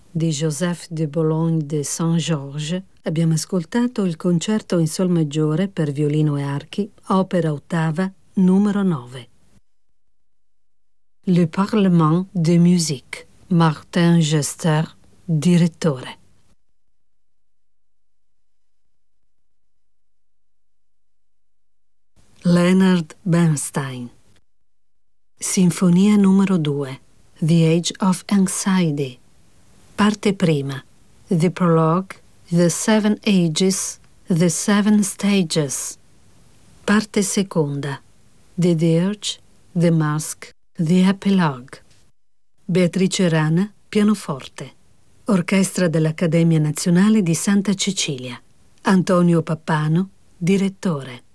di Joseph de Boulogne de Saint-Georges, abbiamo ascoltato il concerto in sol maggiore per violino e archi, opera ottava, numero 9. Le Parlement de Musique, Martin Gester, direttore. Leonard Bernstein. Sinfonia numero 2, The Age of Anxiety. Parte prima, The Prologue, The Seven Ages, The Seven Stages. Parte seconda, The Dirge, The Mask, The Epilogue. Beatrice Rana, pianoforte. Orchestra dell'Accademia Nazionale di Santa Cecilia. Antonio Pappano, direttore.